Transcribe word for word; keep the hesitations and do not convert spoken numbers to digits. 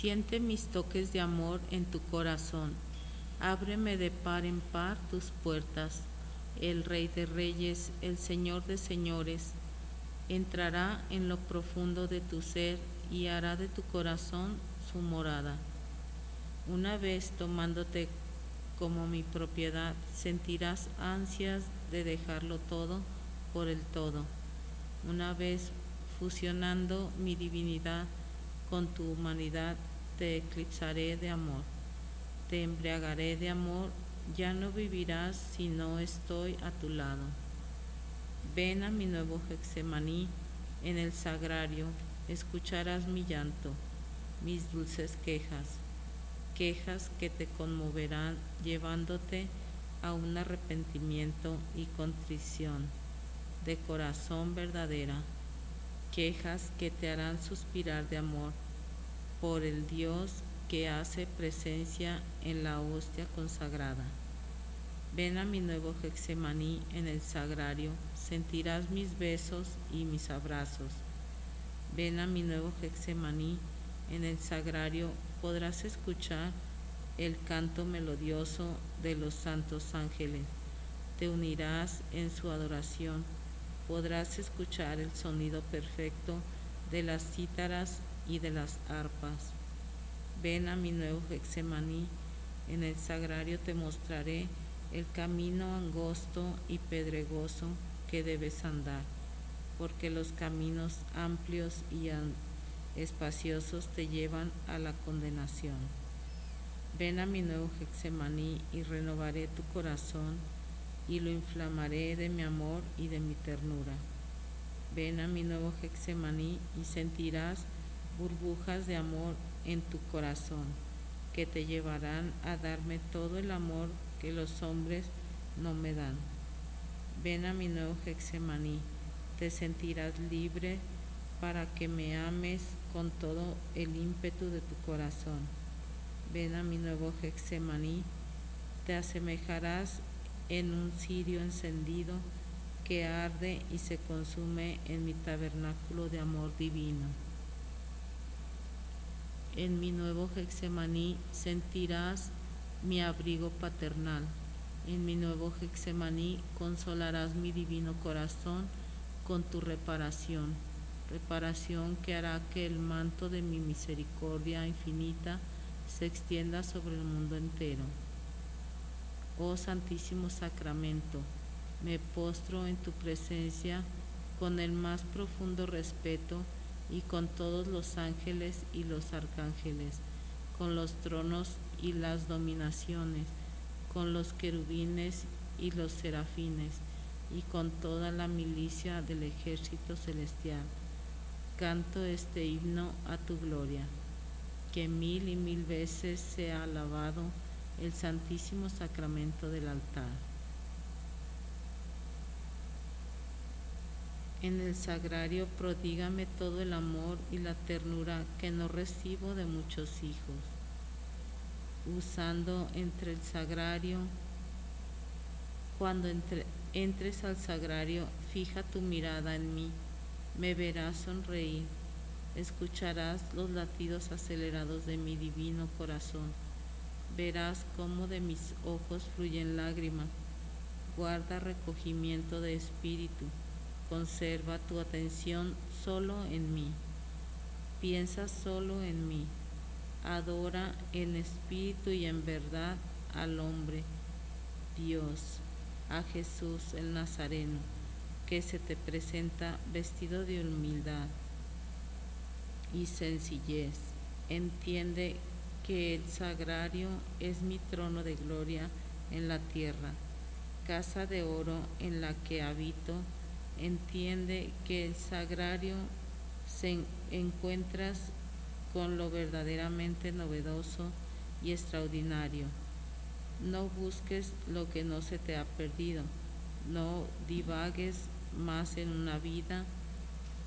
Siente mis toques de amor en tu corazón. Ábreme de par en par tus puertas. El Rey de Reyes, el Señor de Señores, entrará en lo profundo de tu ser y hará de tu corazón su morada. Una vez tomándote como mi propiedad, sentirás ansias de dejarlo todo por el todo. Una vez fusionando mi divinidad con tu humanidad, te eclipsaré de amor, te embriagaré de amor, ya no vivirás si no estoy a tu lado. Ven a mi nuevo Getsemaní, en el sagrario escucharás mi llanto, mis dulces quejas, quejas que te conmoverán llevándote a un arrepentimiento y contrición de corazón verdadera, quejas que te harán suspirar de amor por el Dios que hace presencia en la hostia consagrada. Ven a mi nuevo Getsemaní en el sagrario, sentirás mis besos y mis abrazos. Ven a mi nuevo Getsemaní en el sagrario, podrás escuchar el canto melodioso de los santos ángeles. Te unirás en su adoración, podrás escuchar el sonido perfecto de las cítaras y de las arpas. Ven a mi nuevo Getsemaní, en el sagrario te mostraré el camino angosto y pedregoso que debes andar, porque los caminos amplios y espaciosos te llevan a la condenación. Ven a mi nuevo Getsemaní y renovaré tu corazón y lo inflamaré de mi amor y de mi ternura. Ven a mi nuevo Getsemaní y sentirás burbujas de amor en tu corazón que te llevarán a darme todo el amor que los hombres no me dan. Ven a mi nuevo Getsemaní, te sentirás libre para que me ames con todo el ímpetu de tu corazón. Ven a mi nuevo Getsemaní, te asemejarás en un cirio encendido que arde y se consume en mi tabernáculo de amor divino. En mi nuevo Getsemaní sentirás mi abrigo paternal. En mi nuevo Getsemaní consolarás mi divino corazón con tu reparación, reparación que hará que el manto de mi misericordia infinita se extienda sobre el mundo entero. Oh Santísimo Sacramento, me postro en tu presencia con el más profundo respeto y con todos los ángeles y los arcángeles, con los tronos y las dominaciones, con los querubines y los serafines, y con toda la milicia del ejército celestial. Canto este himno a tu gloria. Que mil y mil veces sea alabado el Santísimo Sacramento del altar. En el sagrario prodígame todo el amor y la ternura que no recibo de muchos hijos. Usando entre el sagrario, cuando entre, entres al sagrario, fija tu mirada en mí, me verás sonreír, escucharás los latidos acelerados de mi divino corazón, verás cómo de mis ojos fluyen lágrimas. Guarda recogimiento de espíritu, conserva tu atención solo en mí, piensa solo en mí, adora en espíritu y en verdad al hombre, Dios, a Jesús el Nazareno, que se te presenta vestido de humildad y sencillez. Entiende que el sagrario es mi trono de gloria en la tierra, casa de oro en la que habito. Entiende que el sagrario se encuentras con lo verdaderamente novedoso y extraordinario. No busques lo que no se te ha perdido, no divagues más en una vida